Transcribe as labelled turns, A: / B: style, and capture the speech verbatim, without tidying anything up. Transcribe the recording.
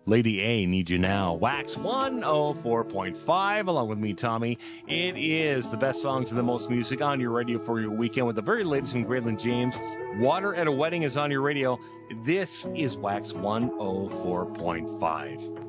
A: Lady A, Need You Now. Wax one oh four point five, along with me, Tommy. It is the best songs and the most music on your radio for your weekend with the very latest from Graydon James. Water at a Wedding is on your radio. This is Wax one oh four point five.